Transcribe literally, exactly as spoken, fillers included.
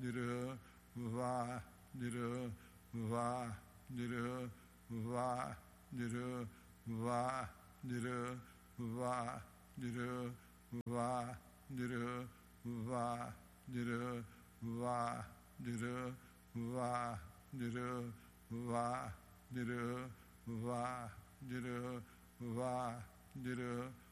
niru, va, niru, va, niru, va, niru, va, niru, va, niru, va, niru, va, niru, va, niru, va, niru, va, niru, va, niru, va, niru,